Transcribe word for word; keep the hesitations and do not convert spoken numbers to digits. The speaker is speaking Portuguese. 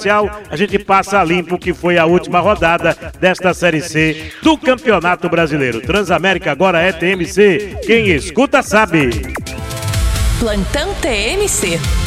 comercial, a gente passa a limpo que foi a última rodada desta Série C do Campeonato Brasileiro. Transamérica agora é T M C. Quem escuta sabe. Plantão T M C.